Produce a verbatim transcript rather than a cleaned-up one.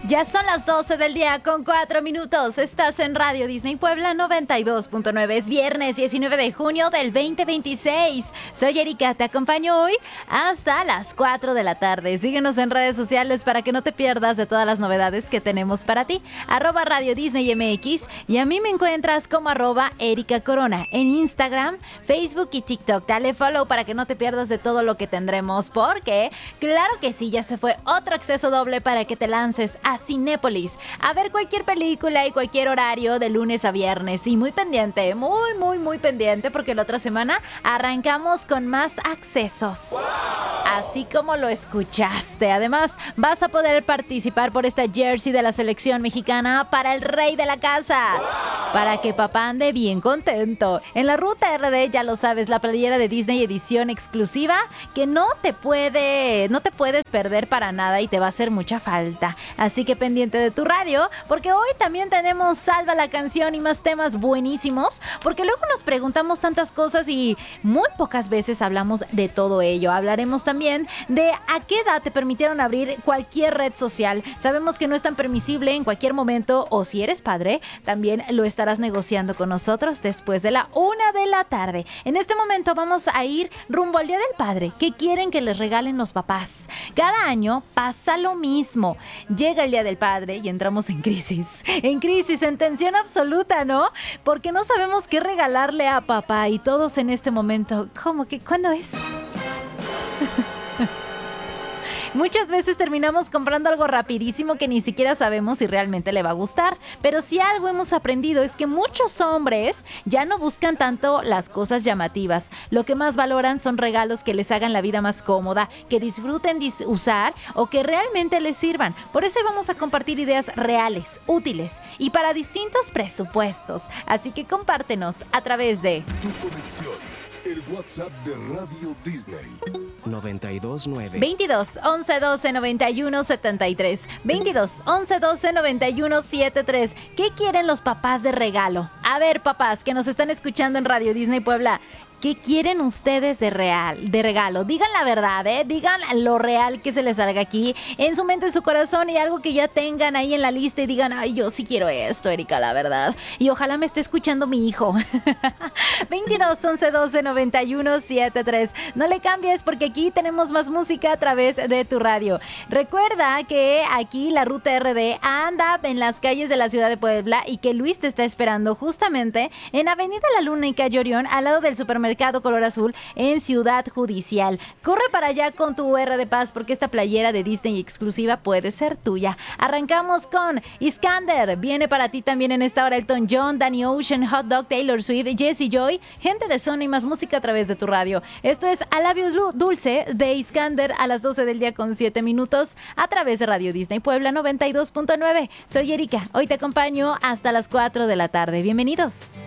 Ya son las doce del día con cuatro minutos. Estás en Radio Disney Puebla noventa y dos punto nueve. Es viernes diecinueve de junio del veinte veintiséis. Soy Erika, te acompaño hoy hasta las cuatro de la tarde. Síguenos en redes sociales para que no te pierdas de todas las novedades que tenemos para ti. Arroba Radio Disney M X y a mí me encuentras como arroba Erika Corona en Instagram, Facebook y TikTok. Dale follow para que no te pierdas de todo lo que tendremos, porque claro que sí, ya se fue otro acceso doble para que te lances a Cinépolis a ver cualquier película y cualquier horario de lunes a viernes. Y muy pendiente, muy, muy, muy pendiente, porque la otra semana arrancamos con más accesos. ¡Wow! Así como lo escuchaste. Además, vas a poder participar por esta jersey de la selección mexicana para el rey de la casa. ¡Wow! Para que papá ande bien contento. En la ruta R D, ya lo sabes, la playera de Disney edición exclusiva que no te puede, no te puedes perder para nada y te va a hacer mucha falta. Así que pendiente de tu radio, porque hoy también tenemos Salva la Canción y más temas buenísimos, porque luego nos preguntamos tantas cosas y muy pocas veces hablamos de todo ello. Hablaremos también de a qué edad te permitieron abrir cualquier red social. Sabemos que no es tan permisible en cualquier momento, o si eres padre, también lo estarás negociando con nosotros después de la una de la tarde. En este momento vamos a ir rumbo al Día del Padre. ¿Qué quieren que les regalen los papás? Cada año pasa lo mismo. Llega el Día del Padre y entramos en crisis. En crisis, en tensión absoluta, ¿no? Porque no sabemos qué regalarle a papá y todos en este momento, ¿cómo que cuándo es? Muchas veces terminamos comprando algo rapidísimo que ni siquiera sabemos si realmente le va a gustar. Pero si algo hemos aprendido es que muchos hombres ya no buscan tanto las cosas llamativas. Lo que más valoran son regalos que les hagan la vida más cómoda, que disfruten dis- usar o que realmente les sirvan. Por eso vamos a compartir ideas reales, útiles y para distintos presupuestos. Así que compártenos a través de Tu conexión, el WhatsApp de Radio Disney. noventa y dos nueve veintidós, once, doce, noventa y uno, setenta y tres. veintidós, once, doce, noventa y uno, setenta y tres. ¿Qué quieren los papás de regalo? A ver, papás que nos están escuchando en Radio Disney Puebla, ¿qué quieren ustedes de real, de regalo? Digan la verdad, ¿eh? Digan lo real que se les salga aquí, en su mente, en su corazón, y algo que ya tengan ahí en la lista y digan, ay, yo sí quiero esto, Erika, la verdad. Y ojalá me esté escuchando mi hijo. veintidós, once, doce, noventa y uno, setenta y tres. No le cambies porque aquí tenemos más música a través de tu radio. Recuerda que aquí la ruta R D anda en las calles de la ciudad de Puebla y que Luis te está esperando justamente en Avenida La Luna y Calle Orión, al lado del supermercado Color Azul en Ciudad Judicial. Corre para allá con tu R de Paz porque esta playera de Disney exclusiva puede ser tuya. Arrancamos con Iskander. Viene para ti también en esta hora Elton John, Danny Ocean, Hot Dog, Taylor Swift, Jessie Joy, gente de Sony y más música a través de tu radio. Esto es Alabio Dulce de Iskander a las doce del día con siete minutos a través de Radio Disney Puebla noventa y dos punto nueve. Soy Erika. Hoy te acompaño hasta las cuatro de la tarde. Bienvenidos.